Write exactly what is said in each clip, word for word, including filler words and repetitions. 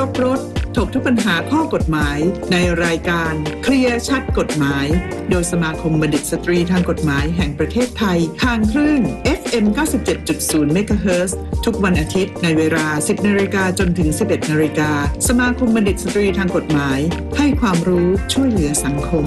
ครบรถถกทุกปัญหาข้อกฎหมายในรายการเคลียร์ชัดกฎหมายโดยสมาคมบัณฑิตสตรีทางกฎหมายแห่งประเทศไทยทางคลื่น เอฟ เอ็ม เก้าสิบเจ็ดจุดศูนย์ เมกะเฮิรตซ์ทุกวันอาทิตย์ในเวลา สิบนาฬิกาจนถึง สิบเอ็ดนาฬิกาสมาคมบัณฑิตสตรีทางกฎหมายให้ความรู้ช่วยเหลือสังคม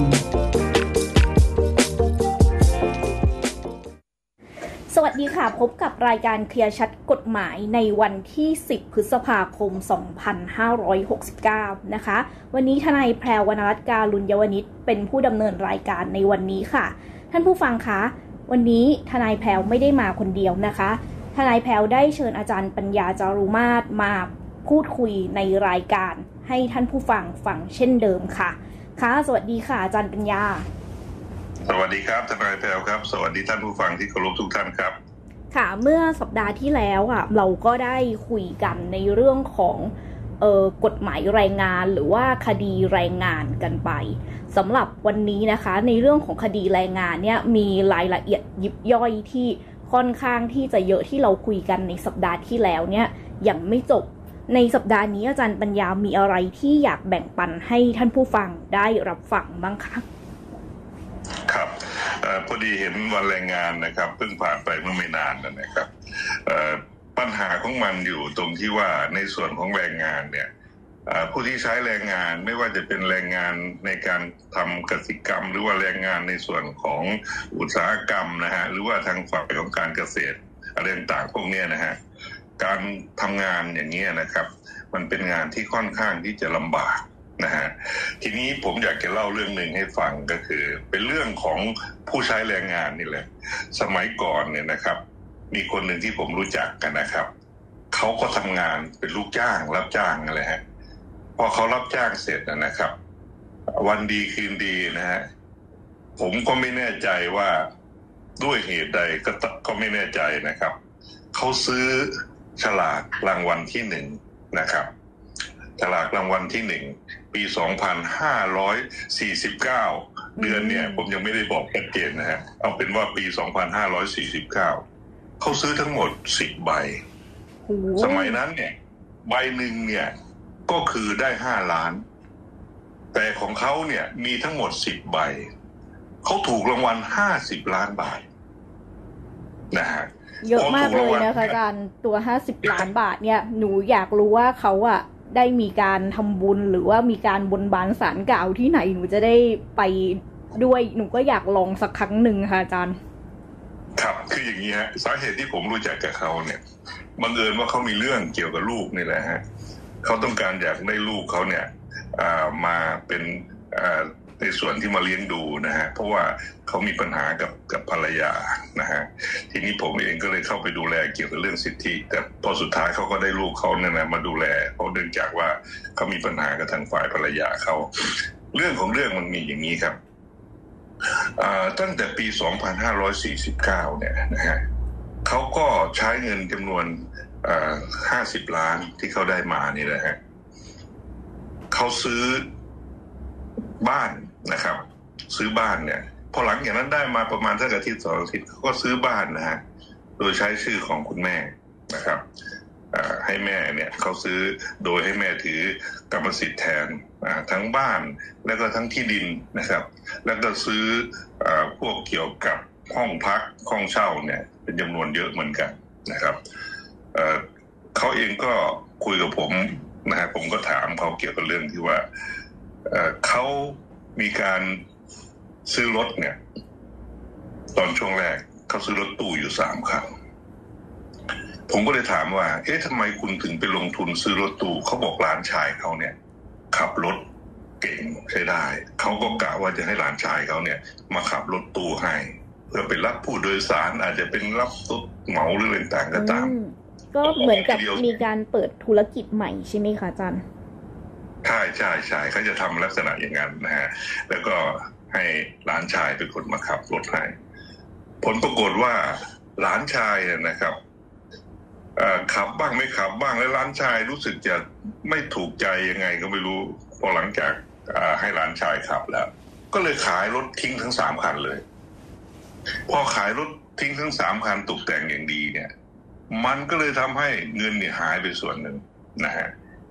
สวัสดีค่ะพบกับรายการเคลียร์ชัดกฎหมายในวันที่สิบพฤษภาคมสองพันห้าร้อยหกสิบเก้านะคะวันนี้ทนายแพรว วรรณรัตน์การุญยวณิชเป็นผู้ดำเนินรายการในวันนี้ค่ะท่านผู้ฟังคะวันนี้ทนายแพรวไม่ได้มาคนเดียวนะคะทนายแพรวได้เชิญอาจารย์ปัญญาจารุมาศมาพูดคุยในรายการให้ท่านผู้ฟังฟังเช่นเดิมค่ะค่ะสวัสดีค่ะอาจารย์ปัญญาสวัสดีครับทนายแพรวครับสวัสดีท่านผู้ฟังที่เคารพทุกท่านครับค่ะเมื่อสัปดาห์ที่แล้วอ่ะเราก็ได้คุยกันในเรื่องของเอ่อกฎหมายแรงงานหรือว่าคดีแรงงานกันไปสำหรับวันนี้นะคะในเรื่องของคดีแรงงานเนี่ยมีรายละเอียดยิบย่อยที่ค่อนข้างที่จะเยอะที่เราคุยกันในสัปดาห์ที่แล้วเนี่ยยังไม่จบในสัปดาห์นี้อาจารย์ปัญญามีอะไรที่อยากแบ่งปันให้ท่านผู้ฟังได้รับฟังบ้างคะครับอพอดีเห็นวันแรงงานนะครับเพิ่งผ่านไปเมื่อไม่นานนะครับปัญหาของมันอยู่ตรงที่ว่าในส่วนของแรงงานเนี่ยผู้ที่ใช้แรงงานไม่ว่าจะเป็นแรงงานในการทำกสิกรรมหรือว่าแรงงานในส่วนของอุตสาหกรรมนะฮะหรือว่าทางฝ่ายของการเกษตรอะไรต่างๆพวกนี้นะฮะการทำงานอย่างนี้นะครับมันเป็นงานที่ค่อนข้างที่จะลำบากนะฮะทีนี้ผมอยากจะเล่าเรื่องหนึ่งให้ฟังก็คือเป็นเรื่องของผู้ใช้แรงงานนี่แหละสมัยก่อนเนี่ยนะครับมีคนหนึ่งที่ผมรู้จักกันนะครับเขาก็ทำงานเป็นลูกจ้างรับจ้างอะไรฮะพอเขารับจ้างเสร็จนะครับวันดีคืนดีนะฮะผมก็ไม่แน่ใจว่าด้วยเหตุใดก็ก็ไม่แน่ใจนะครับเขาซื้อฉลากรางวัลที่หนึ่งนะครับฉลากรางวัลที่หนึ่งปีสองพันห้าร้อยสี่สิบเก้าเดือนเนี่ยผมยังไม่ได้บอกชัดเจนนะฮะเอาเป็นว่าปีสองพันห้าร้อยสี่สิบเก้าเขาซื้อทั้งหมดสิบใบสมัยนั้นเนี่ยใบหนึ่งเนี่ยก็คือได้ห้าล้านแต่ของเขาเนี่ยมีทั้งหมดสิบใบเขาถูกรางวัลห้าสิบล้านบาทนะฮะเยอะมากเลยนะคะอาจารย์ตัวห้าสิบล้านบาทเนี่ยหนูอยากรู้ว่าเขาอะได้มีการทำบุญหรือว่ามีการบนบานศาลกล่าวที่ไหนหนูจะได้ไปด้วยหนูก็อยากลองสักครั้งหนึ่งค่ะอาจารย์ครับคืออย่างนี้ฮะสาเหตุที่ผมรู้จักกับเขาเนี่ยบังเอิญว่าเขามีเรื่องเกี่ยวกับลูกนี่แหละฮะเขาต้องการอยากได้ลูกเขาเนี่ยมาเป็นในส่วนที่มาเลี้ยงดูนะฮะเพราะว่าเขามีปัญหากับกับภรรยานะฮะทีนี้ผมเองก็เลยเข้าไปดูแลเกี่ยวกับเรื่องสิทธิแต่พอสุดท้ายเขาก็ได้ลูกเขาเนี่ยนะมาดูแลเพราะเนื่องจากว่าเขามีปัญหากับทางฝ่ายภรรยาเขาเรื่องของเรื่องมันมีอย่างนี้ครับตั้งแต่ปีสองพันห้าร้อยสี่สิบเก้าเนี่ยนะฮะเขาก็ใช้เงินจำนวนห้าสิบล้านที่เขาได้มานี่แหละฮะเขาซื้อบ้านนะครับซื้อบ้านเนี่ยพอหลังจากนั้นได้มาประมาณสักอาทิตย์สองอาทิตย์เขาก็ซื้อบ้านนะฮะโดยใช้ชื่อของคุณแม่นะครับให้แม่เนี่ยเขาซื้อโดยให้แม่ถือกรรมสิทธิ์แทนทั้งบ้านแล้วก็ทั้งที่ดินนะครับแล้วก็ซื้อพวกเกี่ยวกับห้องพักห้องเช่าเนี่ยเป็นจำนวนเยอะเหมือนกันนะครับเขาเองก็คุยกับผมนะฮะผมก็ถามเขาเกี่ยวกับเรื่องที่ว่าเขามีการซื้อรถเนี่ยตอนช่วงแรกเขาซื้อรถตู้อยู่สามคันผมก็เลยถามว่าเอ๊ะทำไมคุณถึงไปลงทุนซื้อรถตู้เขาบอกหลานชายเขาเนี่ยขับรถเก่งใช้ได้เขาก็กะว่าจะให้หลานชายเขาเนี่ยมาขับรถตู้ให้เพื่อไปรับผู้โดยสารอาจจะเป็นรับรถเหมาหรืออะไรต่างก็ตามก็เหมือนกับมีการเปิดธุรกิจใหม่ใช่ไหมคะอาจารย์ใช่ใช่ใช่เขาจะทำลักษณะอย่างนั้นนะฮะแล้วก็ให้หลานชายเป็นคนมาขับรถให้ผลปรากฏว่าหลานชายนะครับขับบ้างไม่ขับบ้างแล้วหลานชายรู้สึกจะไม่ถูกใจยังไงก็ไม่รู้พอหลังจากให้หลานชายขับแล้วก็เลยขายรถทิ้งทั้งสามคันเลยพอขายรถทิ้งทั้งสามคันตกแต่งอย่างดีเนี่ยมันก็เลยทำให้เงินเนี่ยหายไปส่วนหนึ่งนะฮะ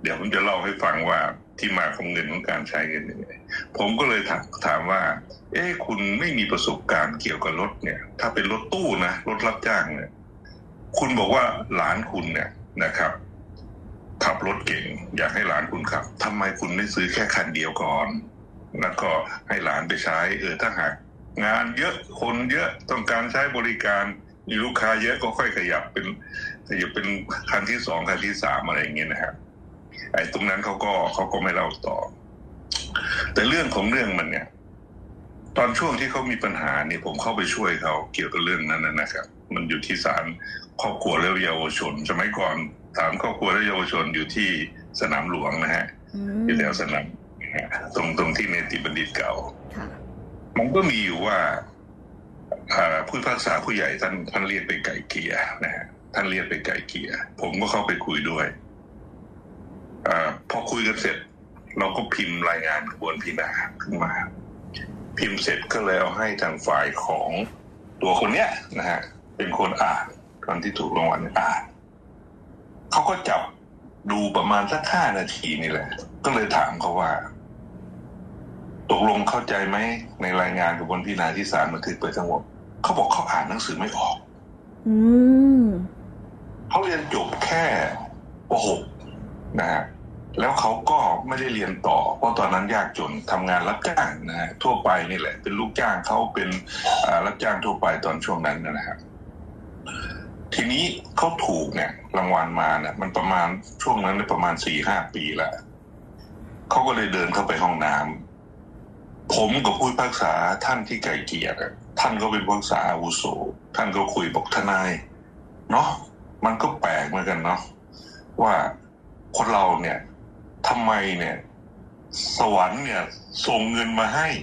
เดี๋ยวผมจะเล่าให้ฟังว่าที่มาของเงินของการใช้เงินยังไงผมก็เลยถามว่าเอ๊ะคุณไม่มีประสบการณ์เกี่ยวกับรถเนี่ยถ้าเป็นรถตู้นะรถรับจ้างเนี่ยคุณบอกว่าหลานคุณเนี่ยนะครับขับรถเก่งอยากให้หลานคุณขับทำไมคุณไม่ซื้อแค่คันเดียวก่อนแล้วก็ให้หลานไปใช้เออถ้าหากงานเยอะคนเยอะต้องการใช้บริการมีลูกค้าเยอะก็ค่อยขยับเป็นขยับเป็นคันที่สองคันที่สามอะไรอย่างเงี้ยนะครับไอ้ตรงนั้นเขาก็เขาก็ไม่เล่าต่อแต่เรื่องของเรื่องมันเนี่ยตอนช่วงที่เขามีปัญหาเนี่ยผมเข้าไปช่วยเขาเกี่ยวกับเรื่องนั้นนะครับมันอยู่ที่ศาลครอบครัวและเยาวชนสมัยก่อนศาลครอบครัวและเยาวชนอยู่ที่สนามหลวงนะฮะอยู่แถวสนามตรงตรงที่เนติบัณฑิตเก่ามันก็มีอยู่ว่าผู้พิพากษาผู้ใหญ่ท่านท่านเรียกไปไกล่เกลี่ยนะฮะท่านเรียกไปไกล่เกลี่ยผมก็เข้าไปคุยด้วยอพอคุยกันเสร็จเราก็พิมพ์รายงานกระบวนพิจารณาขึ้นมาพิมพ์เสร็จก็เลยเอาให้ทางฝ่ายของตัวคนเนี้ยนะฮะเป็นคนอ่านตอนที่ถูกรางวัลอ่านเขาก็จับดูประมาณสักห้านาทีนี่แหละก็เลยถามเขาว่าตกลงเข้าใจไหมในรายงานกระบวนพิจารณาที่ศาลบันทึกไปทั้งหมดเขาบอกเขาอ่านหนังสือไม่ออกอืมเขาเรียนจบแค่ป.หก นะฮะแล้วเขาก็ไม่ได้เรียนต่อเพราะตอนนั้นยากจนทำงานรับจ้างนะฮะทั่วไปนี่แหละเป็นลูกจ้างเขาเป็นรับจ้างทั่วไปตอนช่วงนั้นนะครับทีนี้เขาถูกเนี่ยรางวัลมาเนี่ยมันประมาณช่วงนั้นประมาณ สี่ห้า ปีแล้วเขาก็เลยเดินเข้าไปห้องน้ำผมกับผู้พิพากษาท่านที่ไกล่เกลี่ยท่านก็เป็นผู้พิพากษาอาวุโสท่านก็คุยบอกทนายเนาะมันก็แปลกเหมือนกันเนาะว่าคนเราเนี่ยทำไมเนี่ยสวรรค์เนี่ยส่งเงินมาให้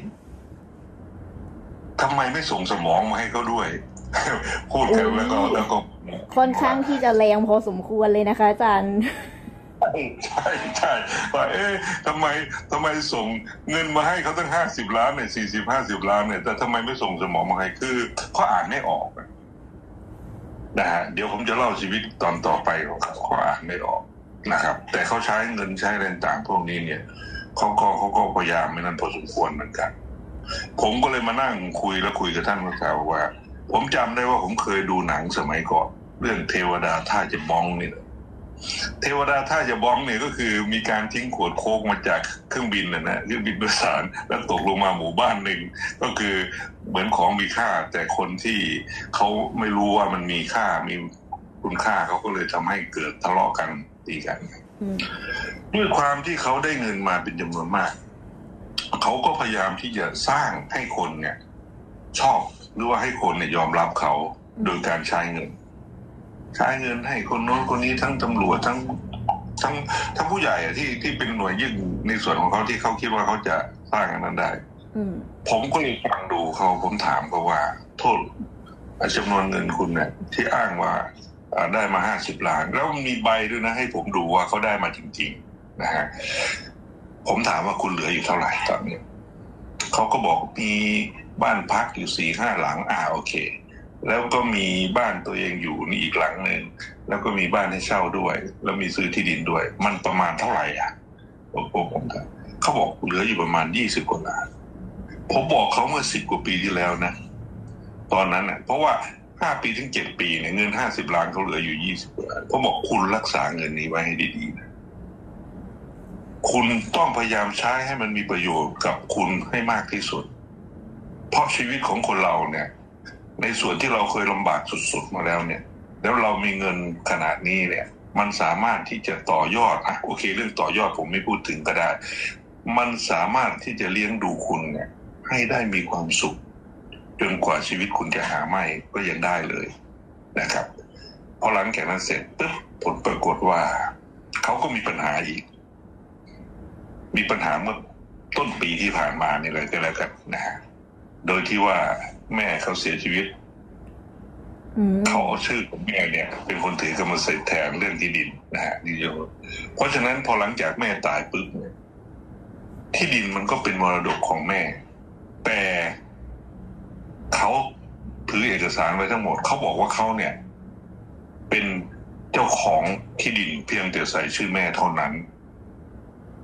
ทำไมไม่ส่งสมองมาให้เขาด้วย พูดกันแล้วก็แล้วก็ค่อนข้างที่จะแรงพอสมควรเลยนะคะอาจารย์ใช่ใช่ว่าเอ๊ะทำไมทำไมส่งเงินมาให้เขาตั้งห้าสิบล้านเนี่ยสี่สิบห้าสิบล้านเนี่ยแต่ทำไมไม่ส่งสมองมาให้คือเขาอ่านไม่ออกนะฮะเดี๋ยวผมจะเล่าชีวิตตอนต่อไปของเขาเขาอ่านไม่ออกนะครับแต่เขาใช้เงินใช้แรงต่างพวกนี้เนี่ยเขาก็เขาก็พยายามไม่นั้นพอสมควรเหมือนกันผมก็เลยมานั่งคุยแล้วคุยกับท่านผู้ข่าวว่าผมจำได้ว่าผมเคยดูหนังสมัยก่อนเรื่องเทวดาท่าจะบ้องนี่เทวดาท่าจะบ้องเนี่ยก็คือมีการทิ้งขวดโค้กมาจากเครื่องบินนะนะเครื่องบินโดยสารแล้วตกลงมาหมู่บ้านหนึ่งก็คือเหมือนของมีค่าแต่คนที่เขาไม่รู้ว่ามันมีค่ามีคุณค่าเขาก็เลยทำให้เกิดทะเลาะกันตีกันด้วยความที่เขาได้เงินมาเป็นจำนวนมากเขาก็พยายามที่จะสร้างให้คนเนี่ยชอบหรือว่าให้คนเนี่ยยอมรับเขาโดยการใช้เงินใช้เงินให้คนโน้นคนนี้ทั้งตำรวจทั้งทั้งทั้งผู้ใหญ่ที่ที่เป็นหน่วยยื่นในส่วนของเขาที่เขาคิดว่าเขาจะสร้างอันนั้นได้ผมก็เลยฟังดูเขาผมถามเขาว่าโทษจำนวนเงินคุณเนี่ยที่อ้างว่าได้มาห้าสิบล้านแล้วมีใบด้วยนะให้ผมดูว่าเขาได้มาจริงๆนะฮะผมถามว่าคุณเหลืออยู่เท่าไหร่ตอนนี้เขาก็บอกมีบ้านพักอยู่สี่ห้าหลังอ่าโอเคแล้วก็มีบ้านตัวเองอยู่นี่อีกหลังนึงแล้วก็มีบ้านให้เช่าด้วยแล้วมีซื้อที่ดินด้วยมันประมาณเท่าไหร่อ่ะผมผมเขาบอกเหลืออยู่ประมาณยี่สิบกว่าล้านผมบอกเขาเมื่อสิบกว่าปีที่แล้วนะตอนนั้นน่ะเพราะว่าห้าปีถึงเจ็ดปีเนี่ยเงินห้าสิบล้านเขาเหลืออยู่ยี่สิบล้านผมบอกคุณรักษาเงินนี้ไว้ให้ดีๆนะคุณต้องพยายามใช้ให้มันมีประโยชน์กับคุณให้มากที่สุดเพราะชีวิตของคนเราเนี่ยในส่วนที่เราเคยลำบากสุดๆมาแล้วเนี่ยแล้วเรามีเงินขนาดนี้เนี่ยมันสามารถที่จะต่อยอดอ่ะโอเคเรื่องต่อยอดผมไม่พูดถึงก็ได้มันสามารถที่จะเลี้ยงดูคุณเนี่ยให้ได้มีความสุขจนกว่าชีวิตคุณจะหาไม่ก็ยังได้เลยนะครับพอหลังจากนั้นเสร็จปุ๊บผลปรากฏว่าเขาก็มีปัญหาอีกมีปัญหาเมื่อต้นปีที่ผ่านมานี่เลยก็แล้วกันนะฮะโดยที่ว่าแม่เขาเสียชีวิตเขาเอาชื่อของแม่เนี่ยเป็นคนถือกรรมสิทธิ์แทนเรื่องที่ดินนะฮะนี่เดียวเพราะฉะนั้นพอหลังจากแม่ตายปุ๊บเนี่ยที่ดินมันก็เป็นมรดกของแม่แต่เขาถือเอกสารไว้ทั้งหมดเขาบอกว่าเขาเนี่ยเป็นเจ้าของที่ดินเพียงแต่ใส่ชื่อแม่เท่านั้น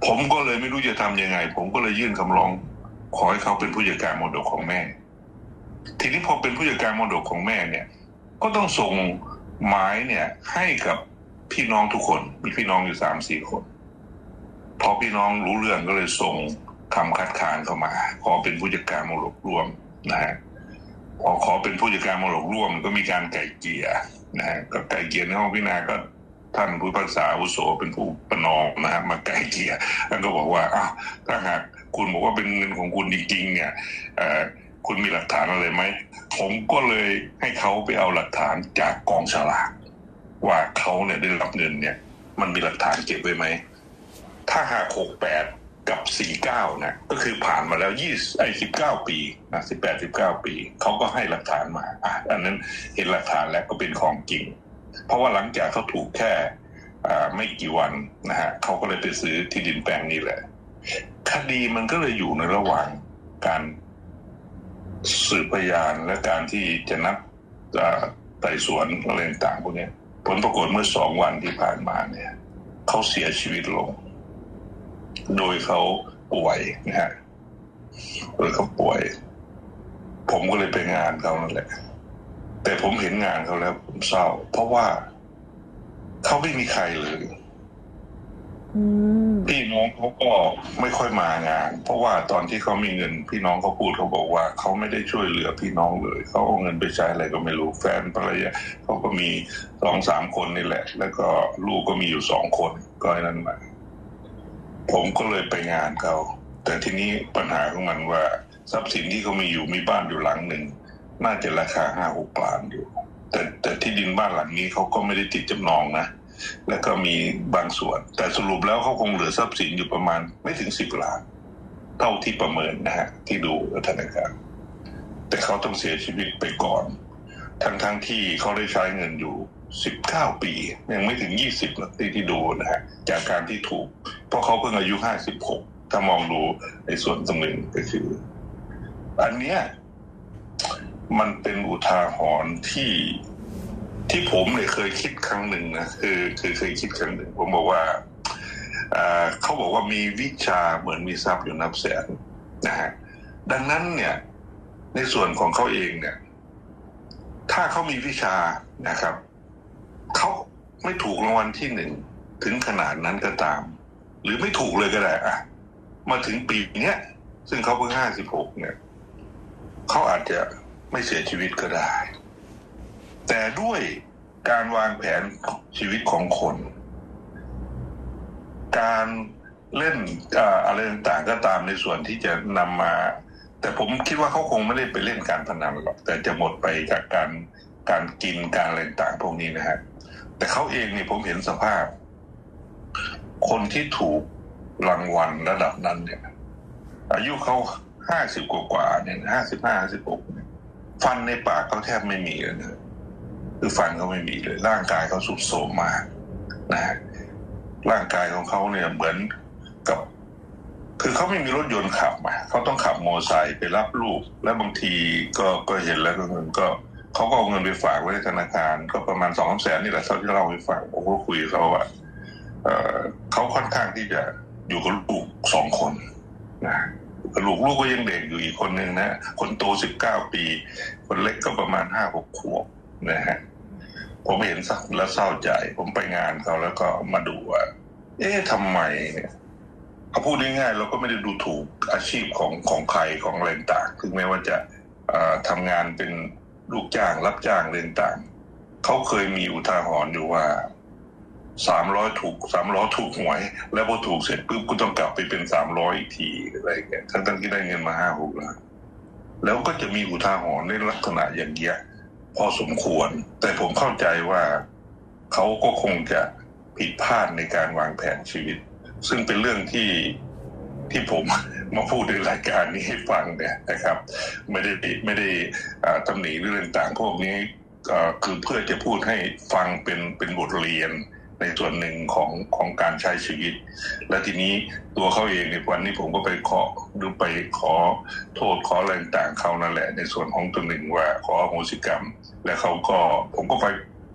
ผมก็เลยไม่รู้จะทำยังไงผมก็เลยยื่นคำร้องขอให้เขาเป็นผู้จัดการมรดกของแม่ทีนี้พอเป็นผู้จัดการมรดกของแม่เนี่ยก็ต้องส่งหมายเนี่ยให้กับพี่น้องทุกคนมีพี่น้องอยู่สามสี่คนพอพี่น้องรู้เรื่องก็เลยส่งคำคัดค้านเข้ามาขอเป็นผู้จัดการมรดกร่วมนะฮะพอขอเป็นผู้จัดการมรดกร่วมก็มีการไกล่เกลี่ยนะฮะก็ไกล่เกลี่ยในห้องพิจารณาก็ท่านผู้พิพากษาอาวุโสเป็นผู้ประนอมนะฮะมาไกล่เกลี่ยท่านก็บอกว่าอ้าวถ้าหากคุณบอกว่าเป็นเงินของคุณจริงๆเนี่ยเอ่อคุณมีหลักฐานอะไรไหมผมก็เลยให้เขาไปเอาหลักฐานจากกองฉลากว่าเขาเนี่ยได้รับเงินเนี่ยมันมีหลักฐานเก็บไว้ไหมถ้าหากหกสิบแปดกับสี่สิบเก้านะก็คือผ่านมาแล้วยี่สิบไอ้สิบเก้าปีนะสิบแปด สิบเก้าปีเขาก็ให้หลักฐานมาอ่ะอันนั้นเห็นหลักฐานแล้วก็เป็นของจริงเพราะว่าหลังจากเขาถูกแค่อ่าไม่กี่วันนะฮะเขาก็เลยไปซื้อที่ดินแปลงนี้แหละคดีมันก็เลยอยู่ในระหว่างการสืบพยานและการที่จะนัดไต่สวนอะไรต่างๆพวกนี้ผลปรากฏเมื่อสองวันที่ผ่านมาเนี่ยเขาเสียชีวิตลงโดยเขาป่วยนะฮะโดยเขาป่วยผมก็เลยไปงานเขานั่นแหละแต่ผมเห็นงานเขาแล้วผมเศร้าเพราะว่าเขาไม่มีใครเลยพี่น้องเขาก็ไม่ค่อยมางานเพราะว่าตอนที่เขามีเงินพี่น้องเขาพูดเขาบอกว่าเขาไม่ได้ช่วยเหลือพี่น้องเลยเขาเอาเงินไปใช้อะไรก็ไม่รู้แฟนภรรยาเขาก็มีสองสามคนนี่แหละแล้วก็ลูกก็มีอยู่สองคนก็นั้นมาผมก็เลยไปงานเขาแต่ทีนี้ปัญหาของมันว่าทรัพย์สินที่เขามีอยู่มีบ้านอยู่หลังหนึ่งน่าจะราคาห้าหกล้านอยู่แต่แต่ที่ดินบ้านหลังนี้เขาก็ไม่ได้ติดจำนองนะแล้วก็มีบางส่วนแต่สรุปแล้วเขาคงเหลือทรัพย์สินอยู่ประมาณไม่ถึงสิบล้านเท่าที่ประเมินนะฮะที่ดูธนาคารแต่เขาต้องเสียชีวิตไปก่อนทั้งทั้งที่เขาได้ใช้เงินอยู่สิบเก้าปียังไม่ถึงยี่สิบนาทีที่ดูนะฮะจากการที่ถูกเพราะเขาเพิ่งอายุห้าสิบหกถ้ามองดูในส่วนตรงนึงก็คืออันเนี้ยมันเป็นอุทาหรณ์ที่ที่ผมเนี่ยเคยคิดครั้งหนึ่งนะคือคือเคยคิดครั้งหนึ่งผมบอกว่าเขาบอกว่ามีวิชาเหมือนมีทรัพย์อยู่นับแสนนะฮะดังนั้นเนี่ยในส่วนของเขาเองเนี่ยถ้าเขามีวิชานะครับเขาไม่ถูกรางวัลที่หนึ่งถึงขนาดนั้นก็ตามหรือไม่ถูกเลยก็ได้อะมาถึงปีเนี้ยซึ่งเขาเพิ่งห้าสิบหกเนี่ยเขาอาจจะไม่เสียชีวิตก็ได้แต่ด้วยการวางแผนชีวิตของคนการเล่นอะไรต่างๆก็ตามในส่วนที่จะนำมาแต่ผมคิดว่าเขาคงไม่ได้ไปเล่นการพนันหรอกแต่จะหมดไปจากการการกินการอะไรต่างพวกนี้นะฮะแต่เขาเองเนี่ยผมเห็นสภาพคนที่ถูกรางวัลระดับนั้นเนี่ยอายุเขาห้าสิบกว่าๆเนี่ยห้าสิบห้าห้าสิบหกฟันในปากเขาแทบไม่มีเลยนะคือฟันเขาไม่มีเลยร่างกายเขาสุดโทรมมากนะฮะร่างกายของเขาเนี่ยเหมือนกับคือเขาไม่มีรถยนต์ขับมาเขาต้องขับมอเตอร์ไซค์ไปรับลูกแล้วบางทีก็ก็เห็นแล้วก็เงินก็เขาก็เอาเงินไปฝากไว้ในธนาคารก็ประมาณสองแสนนี่แหละเท่าที่เล่าให้ฟังผมก็คุยกับเขาว่าเออเขาค่อนข้างที่จะอยู่กับลูกสองคนนะลูกลูกก็ยังเด็กอยู่อีกคนนึงนะคนโตสิบเก้าปีคนเล็กก็ประมาณห้าหกขวบนะฮะผมเห็นสักแล้วเศร้าใจผมไปงานเขาแล้วก็มาดูว่าเอ๊ะทำไมเนี่ยเอาพูดง่ายๆเราก็ไม่ได้ดูถูกอาชีพของของใครของอะไรต่างถึงแม้ว่าจะทำงานเป็นลูกจ้างรับจ้างอะไรต่างเขาเคยมีอุทาหรณ์อยู่ว่าสามร้อยถูกสามร้อยถูกหวยแล้วพอถูกเสร็จปุ๊บก็ต้องกลับไปเป็นสามร้อยอีกทีอะไรเงี้ยทั้งๆที่ได้เงินมาห้าหกล้านแล้วก็จะมีอุทาหรณ์ในลักษณะอย่างเงี้ยพอสมควรแต่ผมเข้าใจว่าเขาก็คงจะผิดพลาดในการวางแผนชีวิตซึ่งเป็นเรื่องที่ที่ผมมาพูดในรายการนี้ให้ฟังเนี่ยนะครับไม่ได้ไม่ได้ตำหนิเรื่องต่างพวกนี้คือเพื่อจะพูดให้ฟังเป็นเป็นบทเรียนในส่วนหนึ่งของของการใช้ชีวิตและทีนี้ตัวเขาเองในวันนี้ผมก็ไปขอดูไปขอโทษขออะไรต่างเขานั่นแหละในส่วนของตัวหนึ่งว่าขออโหสิกรรมและเขาก็ผมก็ไป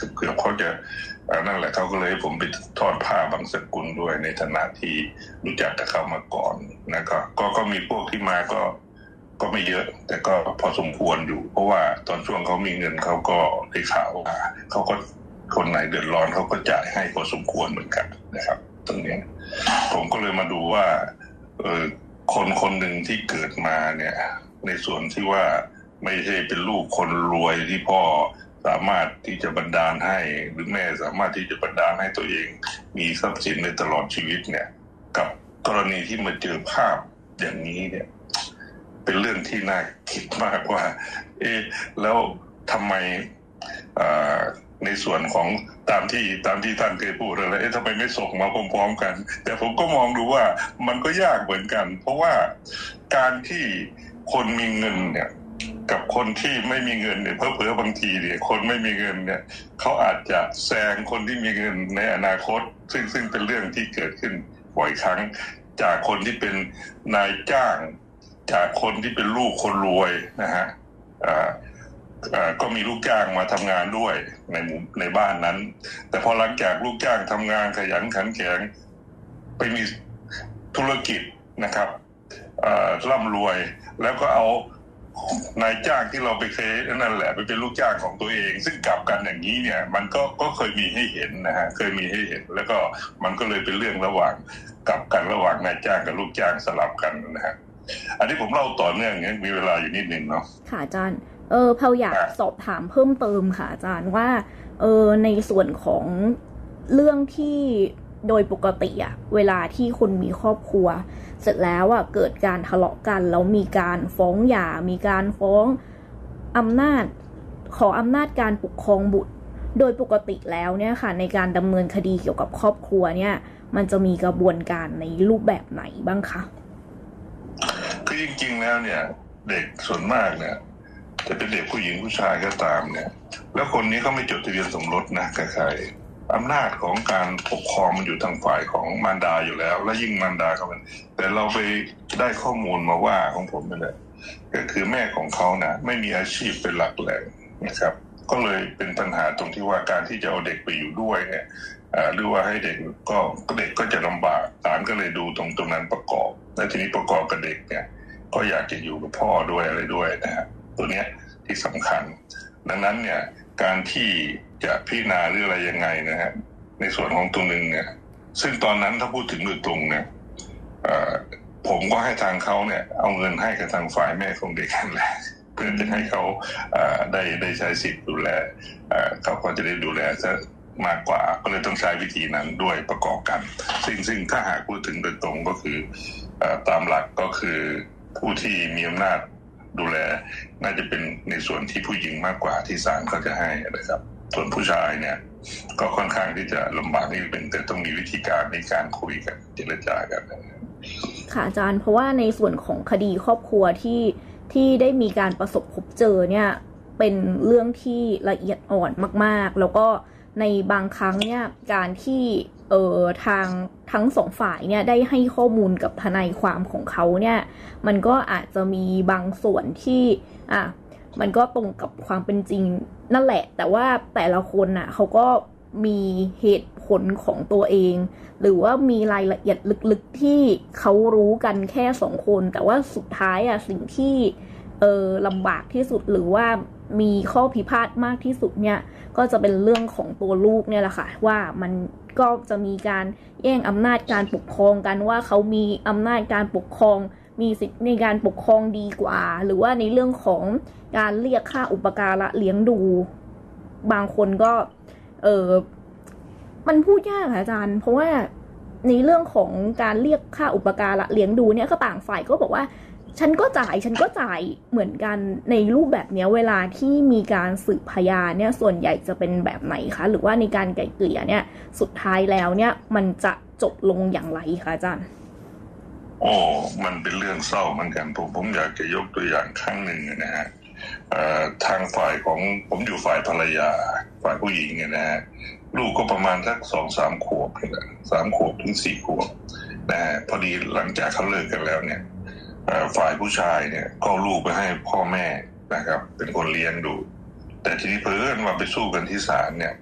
เกือบเขาจะนั่นแหละเขาก็เลยให้ผมไปทอดผ้าบางสกุลด้วยในฐานะที่รู้จักกับเขามาก่อนนะครับก็ก็มีพวกที่มาก็ก็ไม่เยอะแต่ก็พอสมควรอยู่เพราะว่าตอนช่วงเขามีเงินเขาก็ได้ข่าวว่าเขาก็คนไหนเดือดร้อนเขาก็จ่ายให้พอสมควรเหมือนกันนะครับตรงนี้ผมก็เลยมาดูว่าเออคนคนหนึ่งที่เกิดมาเนี่ยในส่วนที่ว่าไม่ใช่เป็นลูกคนรวยที่พ่อสามารถที่จะบันดาลให้หรือแม่สามารถที่จะบันดาลให้ตัวเองมีทรัพย์สินในตลอดชีวิตเนี่ยกับกรณีที่มาเจอภาพอย่างนี้เนี่ยเป็นเรื่องที่น่าคิดมากว่าเอ๊ะแล้วทำไมในส่วนของตามที่ตามที่ท่านเคยพูดอะไรเอ๊ะทำไมไม่ส่งมาพร้อมๆกันแต่ผมก็มองดูว่ามันก็ยากเหมือนกันเพราะว่าการที่คนมีเงินเนี่ยกับคนที่ไม่มีเงินเนี่ยเผลอๆบางทีเนี่ยคนไม่มีเงินเนี่ยเขาอาจจะแซงคนที่มีเงินในอนาคตซึ่งซึ่งเป็นเรื่องที่เกิดขึ้นบ่อยครั้งจากคนที่เป็นนายจ้างจากคนที่เป็นลูกคนรวยนะฮะอ่าอ่าก็มีลูกจ้างมาทำงานด้วยในในบ้านนั้นแต่พอหลังจากลูกจ้างทำงานขยันขันแข็งไปมีธุรกิจนะครับอ่าร่ำรวยแล้วก็เอานายจ้างที่เราไปเคยนั่นแหละไปเป็นลูกจ้างของตัวเองซึ่งกลับกันอย่างนี้เนี่ยมันก็ก็เคยมีให้เห็นนะฮะเคยมีให้เห็นแล้วก็มันก็เลยเป็นเรื่องระหว่างกลับกันระหว่างนายจ้างกับลูกจ้างสลับกันนะฮะอันนี้ผมเล่าต่อเนื่องอย่างมีเวลาอยู่นิดนึงเนาะค่ะอาจารย์เออเพาอยากสอบถามเพิ่มเติมค่ะอาจารย์ว่าเออในส่วนของเรื่องที่โดยปกติอะเวลาที่คนมีครอบครัวเสร็จแล้วอะเกิดการทะเลาะกันแล้วมีการฟ้องหย่ามีการฟ้องอำนาจขออำนาจการปกครองบุตรโดยปกติแล้วเนี่ยค่ะในการดำเนินคดีเกี่ยวกับครอบครัวเนี่ยมันจะมีกระบวนการในรูปแบบไหนบ้างคะคือจริงๆแล้วเนี่ยเด็กส่วนมากเนี่ยจะเป็นเด็กผู้หญิงผู้ชายก็ตามเนี่ยแล้วคนนี้เขาไม่จดทะเบียนสมรสนะกับใครอำนาจของการปกครองมันอยู่ทางฝ่ายของมารดาอยู่แล้วและยิ่งมารดาเขาเป็นแต่เราไปได้ข้อมูลมาว่าของผมนี่แหละก็คือแม่ของเขาเนี่ยไม่มีอาชีพเป็นหลักแหล่งนะครับก็เลยเป็นปัญหาตรงที่ว่าการที่จะเอาเด็กไปอยู่ด้วยเนี่ยหรือว่าให้เด็กก็เด็กก็จะลำบากศาลก็เลยดูตรงตรงนั้นประกอบและทีนี้ประกอบกับเด็กเนี่ยก็อยากจะอยู่กับพ่อด้วยอะไรด้วยนะฮะตัวเนี้ยที่สำคัญดังนั้นเนี่ยการที่จะพิจารณาหรืออะไรยังไงนะฮะในส่วนของตัวนึงเนี่ยซึ่งตอนนั้นถ้าพูดถึงโดยตรงเนี่ยผมก็ให้ทางเขาเนี่ยเอาเงินให้กับทางฝ่ายแม่ของเด็กนั่นแหละเพื่อจะให้เขาได้ได้ใช้สิทธิ์ดูแลเขาก็จะได้ดูแลซะมากกว่าก็เลยต้องใช้วิธีนั้นด้วยประกอบกันซึ่งซึ่งถ้าหากพูดถึงโดยตรงก็คือตามหลักก็คือผู้ที่มีอำนาจดูแลน่าจะเป็นในส่วนที่ผู้หญิงมากกว่าที่ศาลเขาจะให้นะครับส่วนผู้ชายเนี่ยก็ค่อนข้างที่จะลำบากนิดนึงแต่ต้องมีวิธีการในการคุยกันเจรจากันค่ะอาจารย์เพราะว่าในส่วนของคดีครอบครัวที่ที่ได้มีการประสบพบเจอเนี่ยเป็นเรื่องที่ละเอียดอ่อนมากๆแล้วก็ในบางครั้งเนี่ยการที่เอ่อทางทั้งสองฝ่ายเนี่ยได้ให้ข้อมูลกับทนายความของเขาเนี่ยมันก็อาจจะมีบางส่วนที่อ่ะมันก็ตรงกับความเป็นจริงนั่นแหละแต่ว่าแต่ละคนน่ะเขาก็มีเหตุผลของตัวเองหรือว่ามีรายละเอียดลึกๆที่เขารู้กันแค่สองคนแต่ว่าสุดท้ายอ่ะสิ่งที่เออลำบากที่สุดหรือว่ามีข้อพิพาทมากที่สุดเนี่ยก็จะเป็นเรื่องของตัวลูกเนี่ยแหละค่ะว่ามันก็จะมีการแย่งอำนาจการปกครองกันว่าเขามีอำนาจการปกครองมีสิทธิในการปกครองดีกว่าหรือว่าในเรื่องของการเรียกค่าอุปการะเลี้ยงดูบางคนก็เออมันพูดยากค่ะอาจารย์เพราะว่าในเรื่องของการเรียกค่าอุปการะเลี้ยงดูเนี่ยก็ต่างฝ่ายก็บอกว่าฉันก็จ่ายฉันก็จ่ายเหมือนกันในรูปแบบนี้เวลาที่มีการสืบพยานเนี่ยส่วนใหญ่จะเป็นแบบไหนคะหรือว่าในการไกล่เกลี่ยเนี่ยสุดท้ายแล้วเนี่ยมันจะจบลงอย่างไรคะอาจารย์โอ้มันเป็นเรื่องเศร้าเหมือนกันผมผมอยากจะยกตัวอย่างครั้งหนึ่งนะฮะทางฝ่ายของผมอยู่ฝ่ายภรรยาฝ่ายผู้หญิงเนี่ยนะฮะลูกก็ประมาณสักสองสามขวบเลยสามขวบถึงสี่ขวบนะฮะพอดีหลังจากเขาเลิกกันแล้วเนี่ยฝ่ายผู้ชายเนี่ยก็ลูกไปให้พ่อแม่นะครับเป็นคนเลี้ยงดูแต่ทีนี้เพิ่นว่าไปสู้กันที่ศาลเนี่ย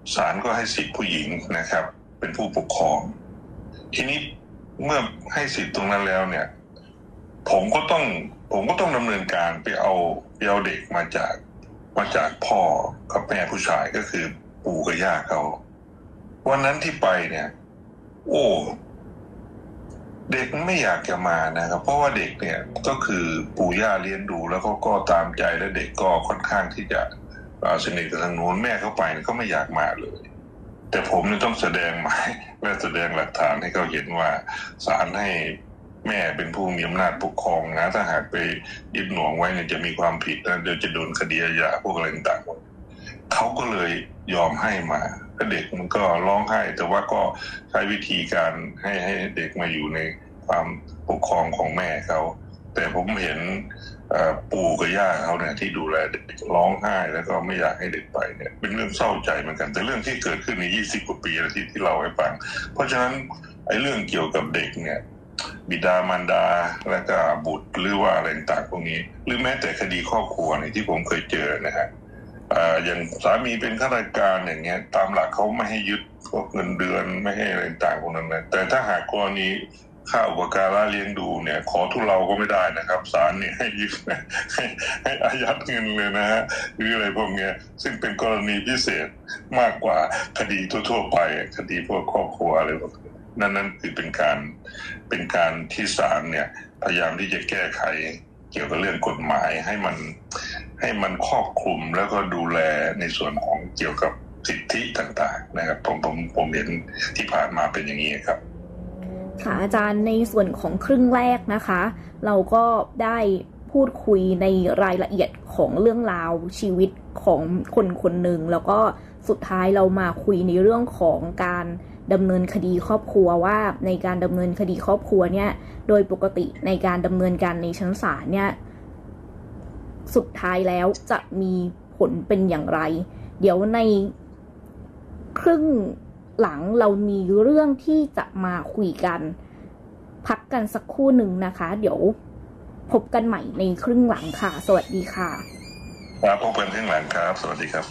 ศาลก็ให้สิทธิผู้หญิงนะครับเป็นผู้ปกครองทีนี้เมื่อให้สิทธิตรงนั้นแล้วเนี่ยผมก็ต้องผมก็ต้องดำเนินการไปเอาไปเอาเด็กมาจากมาจากพ่อกับแม่ผู้ชายก็คือปู่กับย่าเขาวันนั้นที่ไปเนี่ยโอ้เด็กไม่อยากจะมานะครับเพราะว่าเด็กเนี่ยก็คือปู่ย่าเลี้ยงดูแล้วก็ก็ตามใจและเด็กก็ค่อนข้างที่จะสนิทกับทางโน้นแม่เขาไปก็ไม่อยากมาเลยแต่ผมเนี่ยต้องแสดงหมายและแสดงหลักฐานให้เขาเห็นว่าศาลให้แม่เป็นผู้มีอำนาจปกครองนะถ้าหากไปยึดหน่วงไว้เนี่ยจะมีความผิดนะเดี๋ยวจะโดนคดีอาญาพวกอะไรต่างๆเขาก็เลยยอมให้มาเด็กมันก็ร้องไห้แต่ว่าก็ใช้วิธีการให้ให้เด็กมาอยู่ในความปกครองของแม่เขาแต่ผมเห็นปู่กับย่าเขาเนี่ยที่ดูแลเด็กร้องไห้แล้วก็ไม่อยากให้เด็กไปเนี่ยเป็นเรื่องเศร้าใจเหมือนกันแต่เรื่องที่เกิดขึ้นในยี่สิบกว่าปีแล้วที่ที่เราให้ฟังเพราะฉะนั้นไอ้เรื่องเกี่ยวกับเด็กเนี่ยบิดามารดาและก็บุตรหรือว่าอะไรต่างๆพวกนี้หรือแม้แต่คดีครอบครัวเนี่ยที่ผมเคยเจอนะฮะอย่างสามีเป็นข้าราชการอย่างเงี้ยตามหลักเขาไม่ให้ยึดพวกเงินเดือนไม่ให้อะไรต่างๆพวกนั้นนะแต่ถ้าหากกรณีค่าอุปการะเลี้ยงดูเนี่ยขอทุเลาก็ไม่ได้นะครับศาลเนี่ยให้ยึดให้ให้อายัดเงินเลยนะฮะหรืออะไรพวกเนี้ยซึ่งเป็นกรณีพิเศษมากกว่าคดีทั่วๆไปคดีพวกครอบครัวอะไรพวกนี้นั่นนั่นคือเป็นการเป็นการที่ศาลเนี่ยพยายามที่จะแก้ไขเกี่ยวกับเรื่องกฎหมายให้มันให้มันครอบคลุมแล้วก็ดูแลในส่วนของเกี่ยวกับสิทธิต่างๆนะครับผมผมผมเห็นที่ผ่านมาเป็นอย่างนี้ครับค่ะอาจารย์ในส่วนของครึ่งแรกนะคะเราก็ได้พูดคุยในรายละเอียดของเรื่องราวชีวิตของคนคนหนึ่งแล้วก็สุดท้ายเรามาคุยในเรื่องของการดำเนินคดีครอบครัวว่าในการดำเนินคดีครอบครัวเนี่ยโดยปกติในการดำเนินการในชั้นศาลเนี่ยสุดท้ายแล้วจะมีผลเป็นอย่างไรเดี๋ยวในครึ่งหลังเรามีเรื่องที่จะมาคุยกันพักกันสักครู่หนึ่งนะคะเดี๋ยวพบกันใหม่ในครึ่งหลังค่ะสวัสดีค่ะครับพบกันครึ่งหลังครับสวัสดีครับ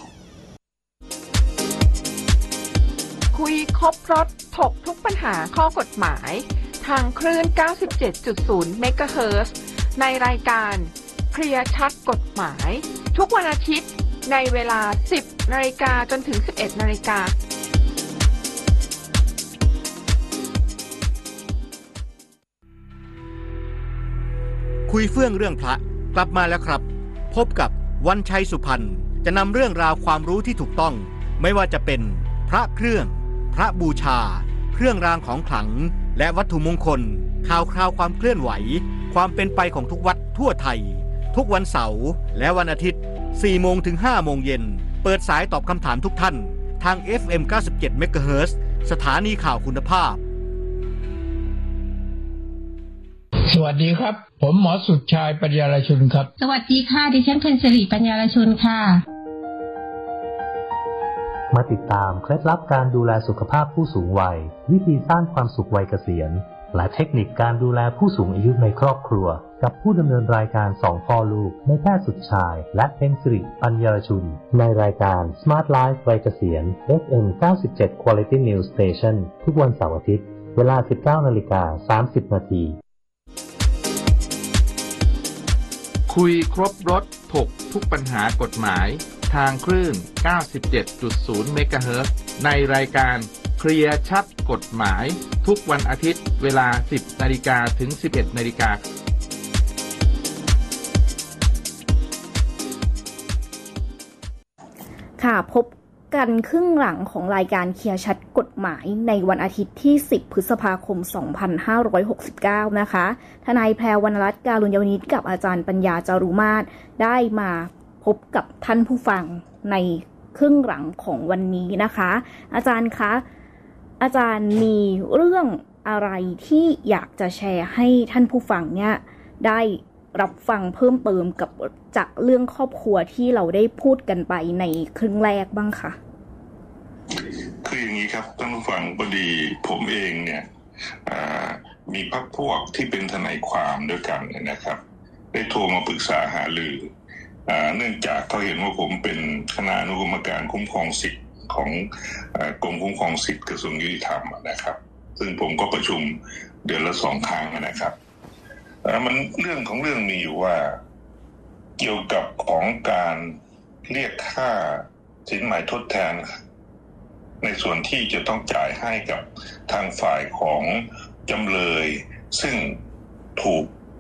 คุยครบรถถกทุกปัญหาข้อกฎหมายทางคลื่น เก้าสิบเจ็ดจุดศูนย์ เมกะเฮิรตซ์ในรายการเคลียร์ชัดกฎหมายทุกวันอาทิตย์ในเวลา สิบนาฬิกาจนถึง สิบเอ็ดนาฬิกาคุยเฟื่องเรื่องพระกลับมาแล้วครับพบกับวันชัยสุพรรณจะนำเรื่องราวความรู้ที่ถูกต้องไม่ว่าจะเป็นพระเครื่องพระบูชาเครื่องรางของขลังและวัตถุมงคลข่าวคราวความเคลื่อนไหวความเป็นไปของทุกวัดทั่วไทยทุกวันเสาร์และวันอาทิตย์ สี่โมงถึงห้าโมงเย็นเปิดสายตอบคำถามทุกท่านทาง เอฟ เอ็ม เก้าสิบเจ็ด เมกะเฮิรตซ์ สถานีข่าวคุณภาพสวัสดีครับผมหมอสุดชายปัญญาลชุนครับสวัสดีค่ะดิฉันเพ็ญศิริปัญญาลชุนค่ะมาติดตามเคล็ดลับการดูแลสุขภาพผู้สูงวัยวิธีสร้างความสุขวัยเกษียณและเทคนิคการดูแลผู้สูงอายุในครอบครัวกับผู้ดำเนินรายการสองพ่อลูกในแพทย์สุดชายและเพ็ญศิริปัญญาลชุนในรายการ Smart Life วัยเกษียณ เอฟ เอ็ม เก้าสิบเจ็ด Quality News Station ทุกวันเสาร์อาทิตย์เวลา สิบเก้านาฬิกาสามสิบนาทีคุยครบรถถกทุกปัญหากฎหมายทางคลื่น เก้าสิบเจ็ดจุดศูนย์ เมกะเฮิรตซ์ในรายการเคลียร์ชัดกฎหมายทุกวันอาทิตย์เวลา สิบนาฬิกาถึง สิบเอ็ดนาฬิกาค่ะพบกันครึ่งหลังของรายการเคลียร์ชัดกฎหมายในวันอาทิตย์ที่สิบพฤษภาคมสองพันห้าร้อยหกสิบเก้านะคะทนายแพรวรรณรัตน์การุญยวณิชกับอาจารย์ปัญญาจารุมาศได้มาพบกับท่านผู้ฟังในครึ่งหลังของวันนี้นะคะอาจารย์คะอาจารย์มีเรื่องอะไรที่อยากจะแชร์ให้ท่านผู้ฟังเนี่ยได้รับฟังเพิ่มเติมกับจากเรื่องครอบครัวที่เราได้พูดกันไปในครึ่งแรกบ้างคะคืออย่างนี้ครับท่านผู้ฟังพอดีผมเองเนี่ยมีพรรคพวกที่เป็นทนายความด้วยกันนะครับได้โทรมาปรึกษาหารือเนื่องจากเขาเห็นว่าผมเป็นคณะอนุกรรมการคุ้มครองสิทธิของกรมคุ้มครองสิทธิกระทรวงยุติธรรมนะครับซึ่งผมก็ประชุมเดือนละสองครั้งนะครับมันเรื่องของเรื่องมีอยู่ว่าเกี่ยวกับของการเรียกค่าสินไหมทดแทนในส่วนที่จะต้องจ่ายให้กับทางฝ่ายของจำเลยซึ่งถูก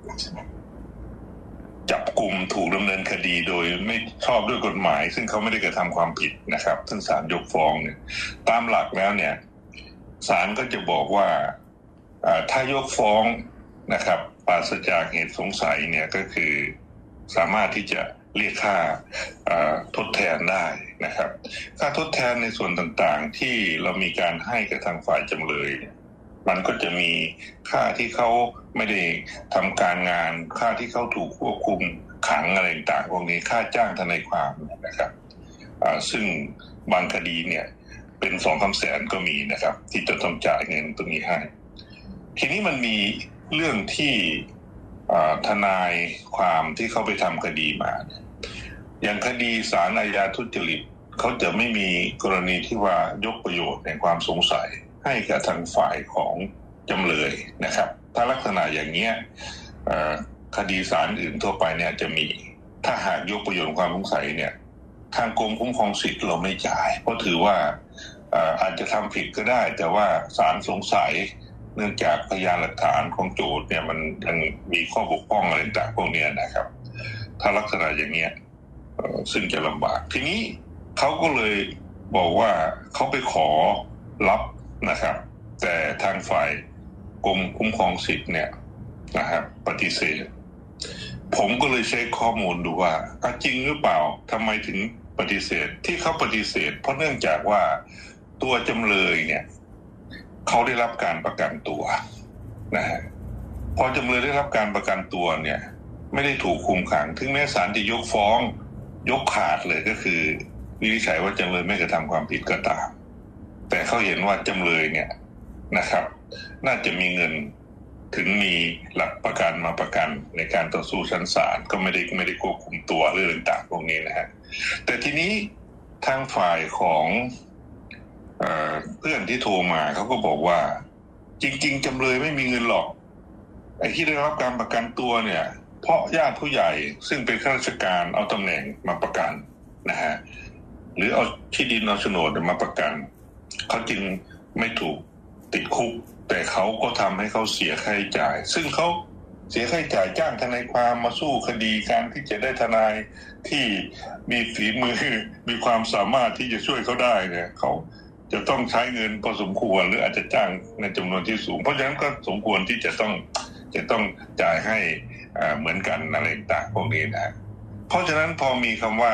จับกุมถูกดำเนินคดีโดยไม่ชอบด้วยกฎหมายซึ่งเขาไม่ได้กระทำความผิดนะครับซึ่งศาลยกฟ้องเนี่ยตามหลักแล้วเนี่ยศาลก็จะบอกว่าถ้ายกฟ้องนะครับปราศจากเหตุสงสัยเนี่ยก็คือสามารถที่จะเรียกค่าทดแทนได้นะครับค่าทดแทนในส่วนต่างๆที่เรามีการให้กับทางฝ่ายจำเลยมันก็จะมีค่าที่เขาไม่ได้ทำการงานค่าที่เขาถูกควบคุมขังอะไรต่างๆพวกนี้ค่าจ้างทนายความนะครับซึ่งบางคดีเนี่ยเป็นสองคำแสนก็มีนะครับที่จะต้องจ่ายเงินตรงนี้ให้ทีนี้มันมีเรื่องที่ทนายความที่เขาไปทำคดีมาอย่างคดีศาลอาญาทุจริตเขาจะไม่มีกรณีที่ว่ายกประโยชน์ในความสงสัยให้กับทางฝ่ายของจำเลยนะครับถ้าลักษณะอย่างนี้คดีศาลอื่นทั่วไปเนี่ยจะมีถ้าหากยกประโยชน์ความสงสัยเนี่ยทางกรมคุ้มครองสิทธิ์เราไม่จ่ายเพราะถือว่าอาจจะทำผิดก็ได้แต่ว่าศาลสงสัยเนื่องจากพยานหลักฐานของโจทก์เนี่ยมันยังมีข้อบกพร่องอะไรต่างพวกนี้นะครับถ้าลักษณะอย่างเนี้ยซึ่งจะลำบากทีนี้เขาก็เลยบอกว่าเขาไปขอรับนะครับแต่ทางฝ่ายกรมคุ้มครองสิทธิ์เนี่ยนะครับปฏิเสธผมก็เลยเช็คข้อมูลดูว่าจริงหรือเปล่าทำไมถึงปฏิเสธที่เขาปฏิเสธเพราะเนื่องจากว่าตัวจำเลยเนี่ยเขาได้รับการประกันตัวนะฮะพอจำเลยได้รับการประกันตัวเนี่ยไม่ได้ถูกคุมขังถึงแม้ศาลจะยกฟ้องยกขาดเลยก็คือวินิจฉัยว่าจำเลยไม่กระทำความผิดก็ตามแต่เขาเห็นว่าจำเลยเนี่ยนะครับน่าจะมีเงินถึงมีหลักประกันมาประกันในการต่อสู้ชั้นศาลก็ไม่ได้ไม่ได้ควบคุมตัวเรื่องต่างพวกนี้นะฮะแต่ทีนี้ทางฝ่ายของเอ่อเพื่อนที่โทรมาเขาก็บอกว่าจริงๆจำเลยไม่มีเงินหรอกไอ้ที่ได้รับการประกันตัวเนี่ยเพราะญาติผู้ใหญ่ซึ่งเป็นข้าราชการเอาตำแหน่งมาประกันนะฮะหรือเอาที่ดินเอาโฉนดมาประกันเขาจึงไม่ถูกติดคุกแต่เขาก็ทำให้เขาเสียค่าใช้จ่ายซึ่งเขาเสียค่าใช้จ่ายจ้างทนายความมาสู้คดีการที่จะได้ทนายที่มีฝีมือมีความสามารถที่จะช่วยเขาได้เนี่ยเขาจะต้องใช้เงินพอสมควรหรืออาจจะจ้างในจำนวนที่สูงเพราะฉะนั้นก็สมควรที่จะต้องจะต้องจ่ายให้เหมือนกันอะไรต่างพวกนี้นะเพราะฉะนั้นพอมีคำว่า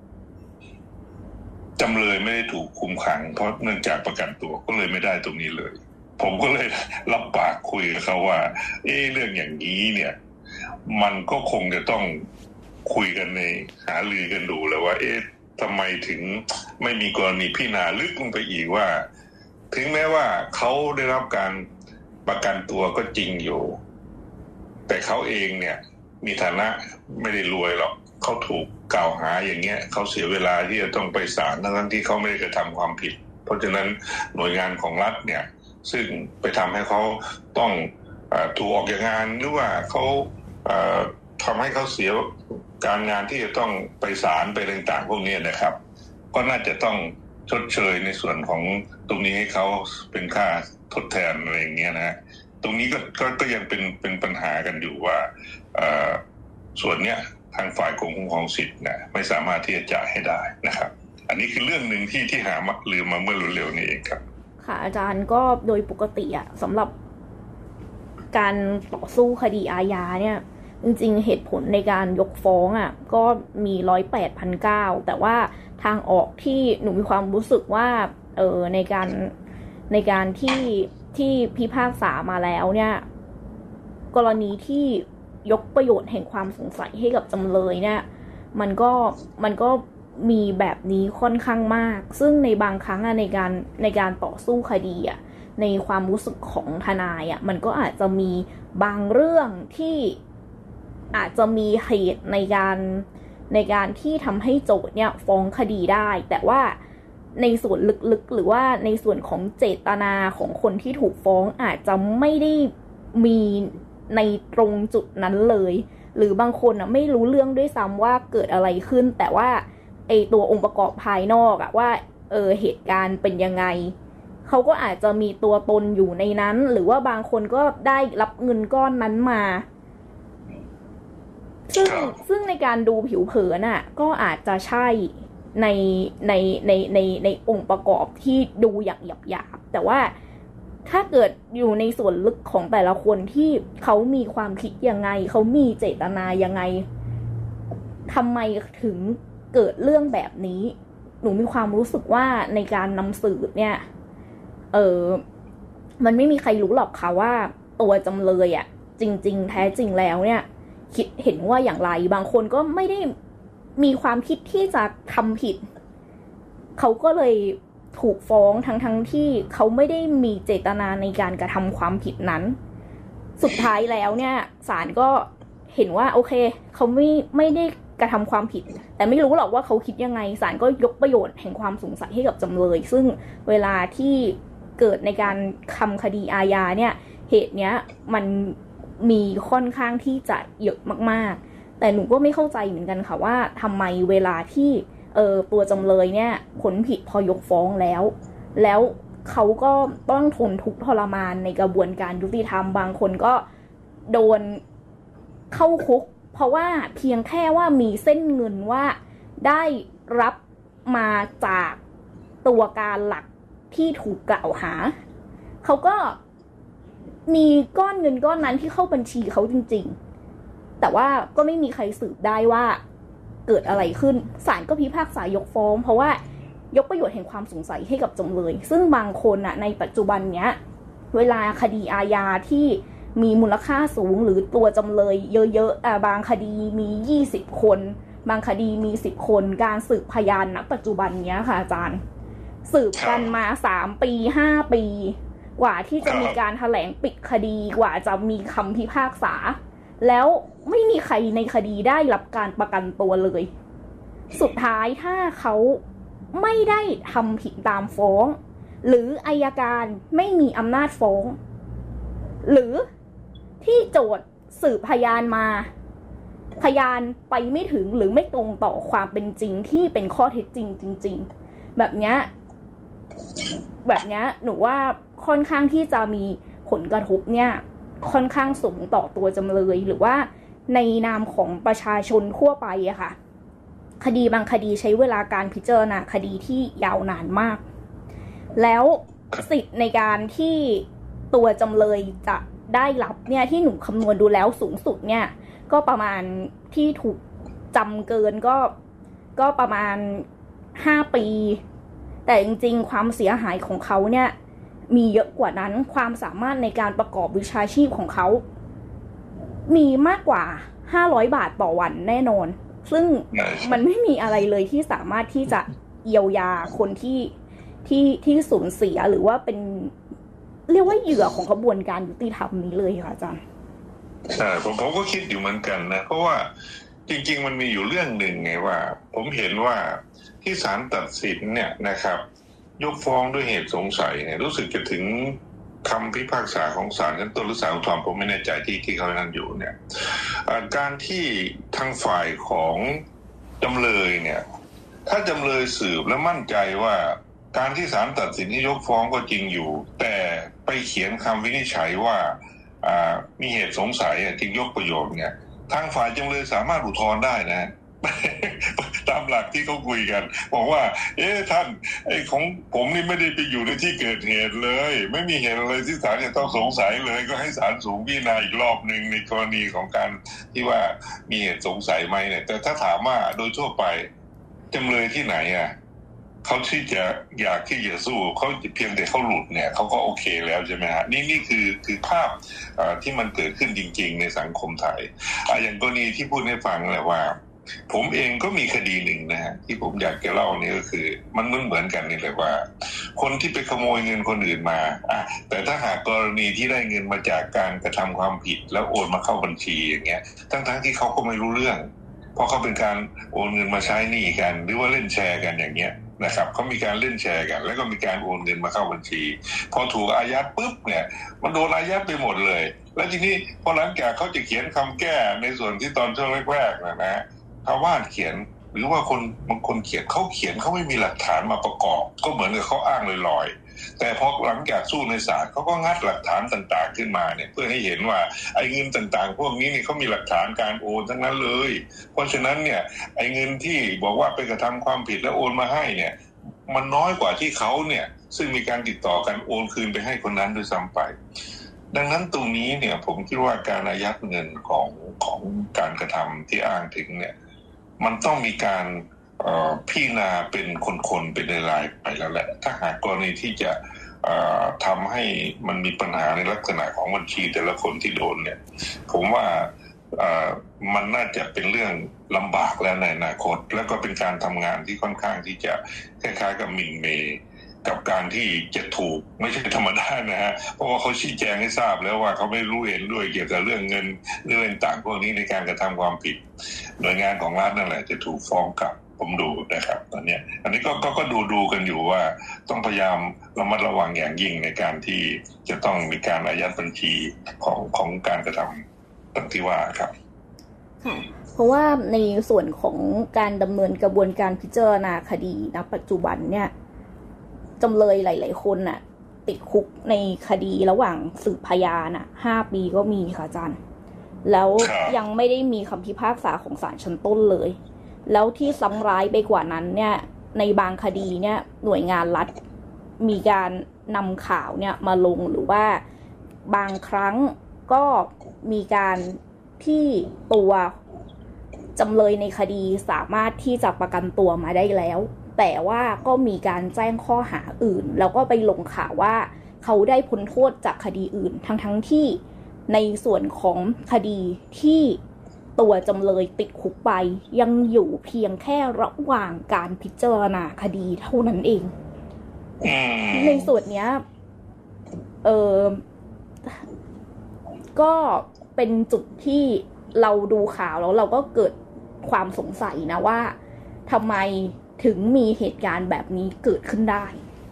จำเลยไม่ได้ถูกคุมขังเพราะเนื่องจากประกันตัวก็เลยไม่ได้ตรงนี้เลยผมก็เลยรับปากคุยกับเขาว่าเอ๊ะเรื่องอย่างนี้เนี่ยมันก็คงจะต้องคุยกันในหารือกันดูแล้วว่าเอ๊ะทำไมถึงไม่มีกรณีพิจารณาลึกลงไปอีกว่าถึงแม้ว่าเขาได้รับการประกันตัวก็จริงอยู่แต่เขาเองเนี่ยมีฐานะไม่ได้รวยหรอกเขาถูกกล่าวหาอย่างเงี้ยเขาเสียเวลาที่จะต้องไปศาลทั้งที่เขาไม่ได้กระทำความผิดเพราะฉะนั้นหน่วยงานของรัฐเนี่ยซึ่งไปทำให้เขาต้องเอ่อถูกออกจากงานหรือว่าเขาเอ่อทำให้เขาเสียการงานที่จะต้องไปศาลไปต่างๆพวกนี้นะครับก็น่าจะต้องชดเชยในส่วนของตรงนี้ให้เขาเป็นค่าทดแทนอะไรอย่างเงี้ยนะฮะตรงนี้ก็ก็ก็ยังเป็นเป็นปัญหากันอยู่ว่าเอ่อส่วนเนี้ยทางฝ่ายกรมคุ้มครองสิทธิ์เนี่ยไม่สามารถที่จะจ่ายให้ได้นะครับอันนี้คือเรื่องนึงที่ที่หามาลืมมาเมื่อเร็วๆนี้เองครับค่ะอาจารย์ก็โดยปกติอะสำหรับการต่อสู้คดีอาญาเนี่ยจริงๆเหตุผลในการยกฟ้องอะก็มีร้อยแปดพันเก้าแต่ว่าทางออกที่หนูมีความรู้สึกว่าเออในการในการที่ที่พิพากษามาแล้วเนี่ยกรณีที่ยกประโยชน์แห่งความสงสัยให้กับจำเลยเนี่ยมันก็มันก็มีแบบนี้ค่อนข้างมากซึ่งในบางครั้งในการในการต่อสู้คดีอ่ะในความรู้สึกของทนายอ่ะมันก็อาจจะมีบางเรื่องที่อาจจะมีเหตุในการในการที่ทำให้โจทย์เนี่ยฟ้องคดีได้แต่ว่าในส่วนลึกๆหรือว่าในส่วนของเจตนาของคนที่ถูกฟ้องอาจจะไม่ได้มีในตรงจุดนั้นเลยหรือบางคนอ่ะไม่รู้เรื่องด้วยซ้ำว่าเกิดอะไรขึ้นแต่ว่าไอตัวองค์ประกอบภายนอกอ่ะว่าเออเหตุการณ์เป็นยังไงเขาก็อาจจะมีตัวตนอยู่ในนั้นหรือว่าบางคนก็ได้รับเงินก้อนนั้นมาซึ่งซึ่งในการดูผิวเผินน่ะก็อาจจะใช่ในในในในในองค์ประกอบที่ดูอย่างหยาบๆแต่ว่าถ้าเกิดอยู่ในส่วนลึกของแต่ละคนที่เขามีความคิดยังไงเขามีเจตนายังไงทำไมถึงเกิดเรื่องแบบนี้หนูมีความรู้สึกว่าในการนำสืบเนี่ยเออมันไม่มีใครรู้หรอกค่ะว่าตัวจำเลยอ่ะจริงๆแท้จริงแล้วเนี่ยคิดเห็นว่าอย่างไรบางคนก็ไม่ได้มีความคิดที่จะทำผิดเขาก็เลยถูกฟ้องทั้งทั้งที่เขาไม่ได้มีเจตนาในการกระทำความผิดนั้นสุดท้ายแล้วเนี่ยศาลก็เห็นว่าโอเคเขาไม่ไม่ได้กระทำความผิดแต่ไม่รู้หรอกว่าเขาคิดยังไงศาลก็ยกประโยชน์แห่งความสงสัยให้กับจำเลยซึ่งเวลาที่เกิดในการทำคดีอาญาเนี่ยเหตุเนี้ยมันมีค่อนข้างที่จะเยอะมากๆแต่หนูก็ไม่เข้าใจเหมือนกันค่ะว่าทำไมเวลาที่เออตัวจำเลยเนี่ยผลผิดพอยกฟ้องแล้วแล้วเขาก็ต้องทนทุกข์ทรมานในกระบวนการยุติธรรมบางคนก็โดนเข้าคุกเพราะว่าเพียงแค่ว่ามีเส้นเงินว่าได้รับมาจากตัวการหลักที่ถูกกล่าวหาเขาก็มีก้อนเงินก้อนนั้นที่เข้าบัญชีเขาจริงๆแต่ว่าก็ไม่มีใครสืบได้ว่าเกิดอะไรขึ้นศาลก็พิพากษายกฟ้องเพราะว่ายกประโยชน์แห่งความสงสัยให้กับจำเลยซึ่งบางคนน่ะในปัจจุบันเนี้ยเวลาคดีอาญาที่มีมูลค่าสูงหรือตัวจำเลยเยอะๆอ่ะบางคดีมียี่สิบคนบางคดีมีสิบคนการสืบพยานณปัจจุบันเนี้ยค่ะอาจารย์สืบกันมาสามปีห้าปีกว่าที่จะมีการแถลงปิดคดีกว่าจะมีคำพิพากษาแล้วไม่มีใครในคดีได้รับการประกันตัวเลยสุดท้ายถ้าเขาไม่ได้ทำผิดตามฟ้องหรืออัยการไม่มีอำนาจฟ้องหรือที่โจทก์สืบพยานมาพยานไปไม่ถึงหรือไม่ตรงต่อความเป็นจริงที่เป็นข้อเท็จจริงจริงๆแบบเนี้ยแบบเนี้ยหนูว่าค่อนข้างที่จะมีผลกระทบเนี่ยค่อนข้างสูงต่อตัวจำเลยหรือว่าในนามของประชาชนทั่วไปอะค่ะคดีบางคดีใช้เวลาการพิจารณาคดีที่ยาวนานมากแล้วสิทธิ์ในการที่ตัวจำเลยจะได้รับเนี่ยที่หนูคำนวณดูแล้วสูงสุดเนี่ยก็ประมาณที่ถูกจำเกินก็ก็ประมาณห้าปีแต่จริงๆความเสียหายของเขาเนี่ยมีเยอะกว่านั้นความสามารถในการประกอบวิชาชีพของเขามีมากกว่าห้าร้อยบาทต่อวันแน่นอนซึ่งมันไม่มีอะไรเลยที่สามารถที่จะเยียวยาคนที่ที่ที่สูญเสียหรือว่าเป็นเรียกว่าเหยื่อของกระบวนการยุติธรรมนี้เลยค่ะอาจารย์ใช่ผมผมก็คิดอยู่เหมือนกันนะเพราะว่าจริงๆมันมีอยู่เรื่องหนึ่งไงว่าผมเห็นว่าที่ศาลตัดสินเนี่ยนะครับยกฟ้องด้วยเหตุสงสัยเนี่ยรู้สึกจะถึงคำพิพากษาของศาลชั้นต้นหรือศาลอุทธรณ์ผมไม่แน่ใจที่ที่เขานั่นอยู่เนี่ยการที่ทางฝ่ายของจำเลยเนี่ยถ้าจำเลยสืบและมั่นใจว่าการที่ศาลตัดสินให้ยกฟ้องก็จริงอยู่แต่ไปเขียนคำวินิจฉัยว่ามีเหตุสงสัยจึงยกประโยชน์เนี่ยทางฝ่ายจำเลยสามารถอุทธรณ์ได้นะตามหลักที่เขาคุยกันบอกว่าเอ๊ะท่านไอ้ของผมนี่ไม่ได้ไปอยู่ในที่เกิดเหตุเลยไม่มีเหตุอะไรที่ศาลจะต้องสงสัยเลยก็ให้ศาลสูงพิจารณาอีกรอบนึงในกรณีของการที่ว่ามีเหตุสงสัยไหมเนี่ยแต่ถ้าถามว่าโดยทั่วไปจำเลยที่ไหนอ่ะเขาที่จะอยากที่จะสู้เขาเพียงแต่เขาหลุดเนี่ยเขาก็โอเคแล้วใช่ไหมฮะนี่นี่คือคือภาพที่มันเกิดขึ้นจริงๆในสังคมไทยอย่างกรณีที่พูดให้ฟังแหละว่าผมเองก็มีคดีหนึ่งนะฮะที่ผมอยากจะเล่านี่ก็คือมันเหมือนกันนี่เลยว่าคนที่ไปขโมยเงินคนอื่นมาอ่ะแต่ถ้าหากกรณีที่ได้เงินมาจากการกระทำความผิดแล้วโอนมาเข้าบัญชีอย่างเงี้ยทั้งๆที่เขาก็ไม่รู้เรื่องเพราะเขาเป็นการโอนเงินมาใช้หนี้กันหรือว่าเล่นแชร์กันอย่างเงี้ยนะครับเขามีการเล่นแชร์กันแล้วก็มีการโอนเงินมาเข้าบัญชีพอถูกอายัดปุ๊บเนี่ยมันโดนอายัดไปหมดเลยแล้วทีนี้พอหลังจากเขาจะเขียนคำแก้ในส่วนที่ตอนช่วงแรกๆนะนะชาวบ้านเขียนหรือว่าคนบางคนเขียนเขาเขียนเขาไม่มีหลักฐานมาประกอบก็เหมือนกับเขาอ้างลอยๆแต่พอหลังจากสู้ในศาลเขาก็งัดหลักฐานต่างๆขึ้นมาเนี่ยเพื่อให้เห็นว่าไอ้เงินต่างๆพวกนี้เนี่ยเขามีหลักฐานการโอนทั้งนั้นเลยเพราะฉะนั้นเนี่ยไอ้เงินที่บอกว่าไปกระทำความผิดแล้วโอนมาให้เนี่ยมันน้อยกว่าที่เขาเนี่ยซึ่งมีการติดต่อกันโอนคืนไปให้คนนั้นด้วยซ้ำไปดังนั้นตรงนี้เนี่ยผมคิดว่าการอายัดเงินของของการกระทำที่อ้างถึงเนี่ยมันต้องมีการพิจารณาเป็นคนๆเป็นรายๆไปแล้วแหละถ้าหากกรณีที่จะทำให้มันมีปัญหาในลักษณะของบัญชีแต่ละคนที่โดนเนี่ยผมว่ามันน่าจะเป็นเรื่องลำบากแล้วในอนาคตแล้วก็เป็นการทำงานที่ค่อนข้างที่จะคล้ายๆกับหมิ่นเมย์กับการที่จะถูกไม่ใช่ธรรมดานะฮะเพราะว่าเขาชี้แจงให้ทราบแล้วว่าเขาไม่รู้เห็นด้วยเกี่ยวกับเรื่องเงินเรื่องต่างพวกนี้ในการกระทำความผิดหน่วยงานของรัฐนั่นแหละจะถูกฟ้องกลับผมดูนะครับตอนนี้อันนี้ก็ก็ก็ดูดูกันอยู่ว่าต้องพยายามระมัดระวังอย่างยิ่งในการที่จะต้องมีการอายัดบัญชีของของการกระทำดังที่ว่าครับค่ะเพราะว่าในส่วนของการดำเนินกระบวนการพิจารณาคดีณปัจจุบันเนี่ยจำเลยหลายๆคนน่ะติดคุกในคดีระหว่างสืบพยานน่ะห้าปีก็มีค่ะอาจารย์แล้วยังไม่ได้มีคำพิพากษาของศาลชั้นต้นเลยแล้วที่ซ้ำร้ายไปกว่านั้นเนี่ยในบางคดีเนี่ยหน่วยงานรัฐมีการนำข่าวเนี่ยมาลงหรือว่าบางครั้งก็มีการที่ตัวจำเลยในคดีสามารถที่จะประกันตัวมาได้แล้วแต่ว่าก็มีการแจ้งข้อหาอื่นแล้วก็ไปลงข่าวว่าเขาได้พ้นโทษจากคดีอื่นทั้งทั้งที่ในส่วนของคดีที่ตัวจำเลยติดคุกไปยังอยู่เพียงแค่ระหว่างการพิจารณาคดีเท่านั้นเองในส่วนเนี้ยเออก็เป็นจุดที่เราดูข่าวแล้วเราก็เกิดความสงสัยนะว่าทำไมถึงมีเหตุการณ์แบบนี้เกิดขึ้นได้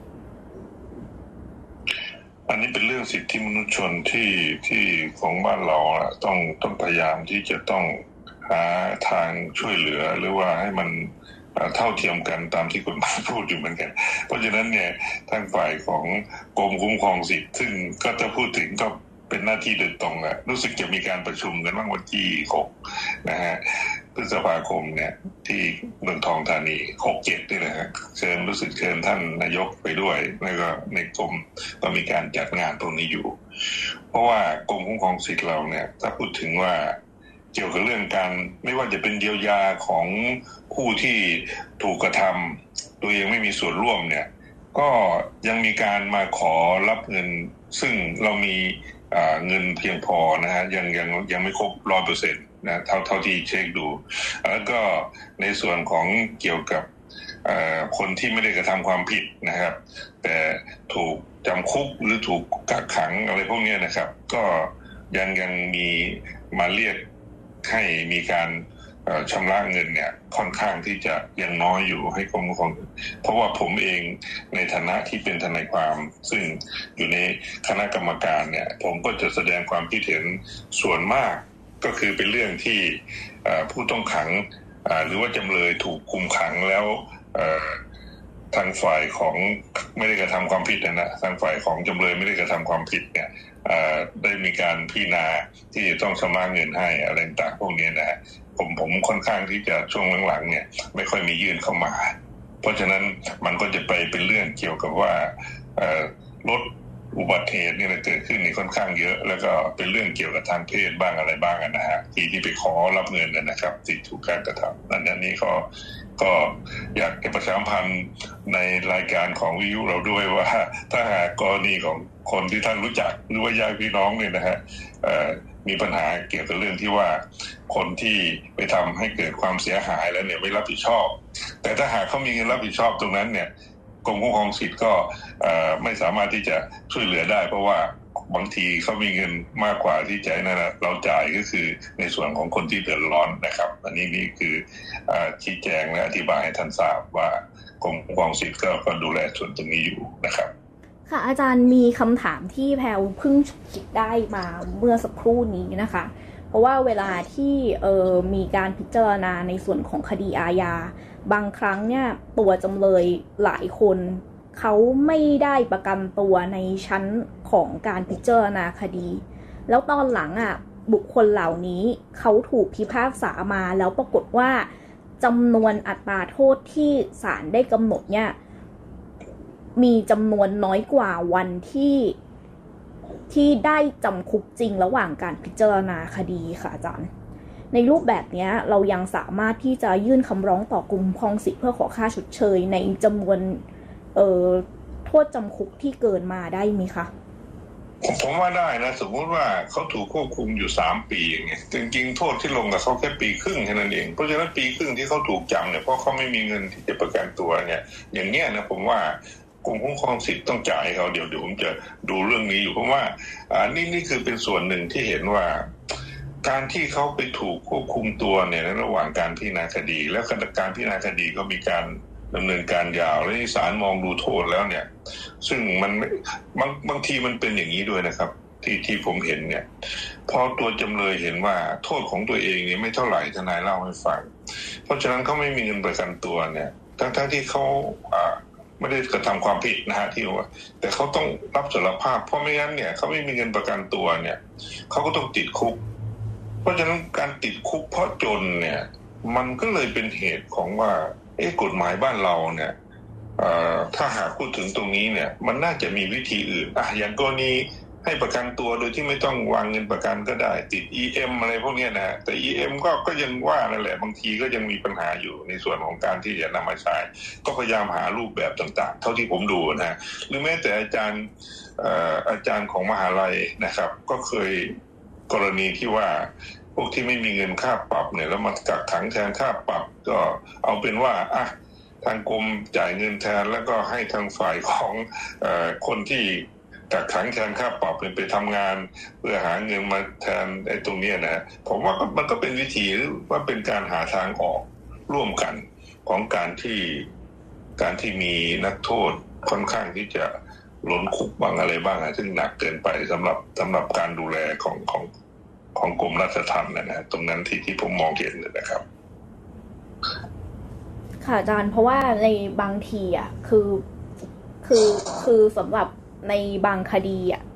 อันนี้เป็นเรื่องสิทธิมนุษยชนที่ที่ของบ้านเราต้องต้องพยายามที่จะต้องหาทางช่วยเหลือหรือว่าให้มันเท่าเทียมกันตามที่กฎหมายพูดอยู่เหมือนกันเพราะฉะนั้นเนี่ยทางฝ่ายของกรมคุ้มครองสิทธิ์ซึ่งก็จะพูดถึงก็เป็นหน้าที่โดยตรงอะรู้สึกจะมีการประชุมกันวันที่หกนะฮะพฤษภาคมเนี่ยที่เมืองทองธานีหกเจ็ดนี่แหละฮะเชิญรู้สึกเชิญท่านนายกไปด้วยแล้วก็ในกรมก็มีการจัดงานตรงนี้อยู่เพราะว่ากรมคุ้มครองสิทธิ์เราเนี่ยถ้าพูดถึงว่าเกี่ยวกับเรื่องการไม่ว่าจะเป็นเยียวยาของผู้ที่ถูกกระทำโดยยังไม่มีส่วนร่วมเนี่ยก็ยังมีการมาขอรับเงินซึ่งเรามีเงินเพียงพอนะฮะยังยังยังไม่ครบ ร้อยเปอร์เซ็นต์ นะเท่าเท่าที่เช็คดูแล้วก็ในส่วนของเกี่ยวกับคนที่ไม่ได้กระทำความผิดนะครับแต่ถูกจำคุกหรือถูกกักขังอะไรพวกนี้นะครับก็ยังยังมีมาเรียกให้มีการชำระเงินเนี่ยค่อนข้างที่จะยังน้อยอยู่ให้กรมคุ้มครองเพราะว่าผมเองในฐานะที่เป็นทนายความซึ่งอยู่ในคณะกรรมการเนี่ยผมก็จะแสดงความคิดเห็นส่วนมากก็คือเป็นเรื่องที่ผู้ต้องขังหรือว่าจำเลยถูกคุมขังแล้วทางฝ่ายของไม่ได้กระทำความผิดนะทางฝ่ายของจำเลยไม่ได้กระทำความผิดเนี่ยได้มีการพิจารณาที่จะต้องชำระเงินให้อะไรต่างพวกนี้นะฮะผมผมค่อนข้างที่จะช่วงหลังๆเนี่ยไม่ค่อยมียื่นเข้ามาเพราะฉะนั้นมันก็จะไปเป็นเรื่องเกี่ยวกับว่าลดอุบัติเหตุนี่เกิดขึ้นนี่ค่อนข้างเยอะแล้วก็เป็นเรื่องเกี่ยวกับทางเพศบ้างอะไรบ้างนะฮะที่ที่ไปขอรับเงินนะครับที่ถูกการกระทำนั้นนี้ก็ก็อยากจะประชาสัมพันธ์ในรายการของวิทยุเราด้วยว่าถ้าหากกรณีของคนที่ท่านรู้จักหรือว่าญาติพี่น้องเนี่ยนะฮะมีปัญหาเกี่ยวกับเรื่องที่ว่าคนที่ไปทำให้เกิดความเสียหายแล้วเนี่ยไม่รับผิดชอบแต่ถ้าหากเขามีเงินรับผิดชอบตรงนั้นเนี่ยกรมคุ้มครองสิทธิ์ก็ไม่สามารถที่จะช่วยเหลือได้เพราะว่าบางทีเขามีเงินมากกว่าที่จะนั่นนะเราจ่ายก็คือในส่วนของคนที่เดือดร้อนนะครับอันนี้นี่คือชี้แจงและอธิบายให้ท่านทราบว่ากรมคุ้มครองสิทธิ์ก็ดูแลส่วนตรงนี้อยู่นะครับค่ะอาจารย์มีคำถามที่แพรวเพิ่งคิดได้มาเมื่อสักครู่นี้นะคะเพราะว่าเวลาที่เอ่อมีการพิจารณาในส่วนของคดีอาญาบางครั้งเนี่ยตัวจำเลยหลายคนเขาไม่ได้ประกันตัวในชั้นของการพิจารณาคดีแล้วตอนหลังอ่ะบุคคลเหล่านี้เขาถูกพิพากษามาแล้วปรากฏว่าจำนวนอัตราโทษที่ศาลได้กำหนดเนี่ยมีจำนวนน้อยกว่าวันที่ที่ได้จำคุกจริงระหว่างการพิจารณาคดีค่ะอาจารย์ในรูปแบบนี้เรายังสามารถที่จะยื่นคำร้องต่อกรมคุ้มครองสิทธิ์เพื่อขอค่าชดเชยในจำนวนเอ่อโทษจำคุกที่เกินมาได้ไหมคะผมว่าได้นะสมมติว่าเขาถูกควบคุมอยู่สามปีอย่างเงี้ยจริงๆโทษที่ลงกับเขาแค่ปีครึ่งแค่นั้นเองเพราะฉะนั้นปีครึ่งที่เขาถูกจำเนี่ยเพราะเขาไม่มีเงินที่จะประกันตัวเนี่ยอย่างเงี้ยนะผมว่ากรมคุ้มครองสิทธิ์ต้องจ่ายเขาเดี๋ยวเดี๋ยวผมจะดูเรื่องนี้อยู่เพราะว่าอ่านี่นี่คือเป็นส่วนหนึ่งที่เห็นว่าการที่เขาไปถูกควบคุมตัวเนี่ยในระหว่างการพิจารณาคดีแล้วการพิจารณาคดีก็มีการดำเนินการยาวและศาลมองดูโทษแล้วเนี่ยซึ่งมันบางบางทีมันเป็นอย่างนี้ด้วยนะครับที่ที่ผมเห็นเนี่ยพอตัวจำเลยเห็นว่าโทษของตัวเองเนี่ยไม่เท่าไหร่ทนายเล่าให้ฟังเพราะฉะนั้นเขาไม่มีเงินประกันตัวเนี่ยทั้งทั้งที่เขาอ่าไม่ได้กระทำความผิดนะฮะที่ว่าแต่เขาต้องรับสารภาพเพราะไม่งั้นเนี่ยเขาไม่มีเงินประกันตัวเนี่ยเขาก็ต้องติดคุกเพราะฉะนั้นการติดคุกเพราะจนเนี่ยมันก็เลยเป็นเหตุของว่าเอ๊ะกฎหมายบ้านเราเนี่ยถ้าหากพูดถึงตรงนี้เนี่ยมันน่าจะมีวิธีอื่นอ่ะอย่างกรณีให้ประกันตัวโดยที่ไม่ต้องวางเงินประกันก็ได้ติด อี เอ็ม อะไรพวกนี้นะแต่ อี เอ็ม ก็ก็ยังว่านั่นแหละบางทีก็ยังมีปัญหาอยู่ในส่วนของการที่จะนำมาใช้ก็พยายามหารูปแบบต่างๆเท่าที่ผมดูนะหรือแม้แต่อาจารย์อาจารย์ของมหาลัยนะครับก็เคยกรณีที่ว่าพวกที่ไม่มีเงินค่าปรับเนี่ยแล้วมากักขังแทนค่าปรับก็เอาเป็นว่าอ่ะทางกรมจ่ายเงินแทนแล้วก็ให้ทางฝ่ายของเอ่อคนที่กักขังแทนค่าปรับไปทำงานเพื่อหาเงินมาแทนไอ้ตรงนี้นะผมว่ามันก็เป็นวิธีว่าเป็นการหาทางออกร่วมกันของการที่การที่มีนักโทษค่อนข้างที่จะล้นคุกบ้างอะไรบ้างซึ่งหนักเกินไปสำหรับสำหรับการดูแลของของของกรมราชทัณฑ์นะนะตรงนั้นที่ที่ผมมองเห็นนะครับค่ะอาจารย์เพราะว่าในบางทีอ่ะคือคือคือสำหรับในบางคดีอ่ะ